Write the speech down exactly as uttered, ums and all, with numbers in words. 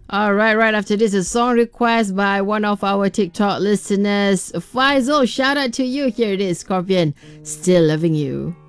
All right, right after this, a song request by one of our TikTok listeners, Faisal. Shout out to you. Here it is, Scorpion. Still loving you.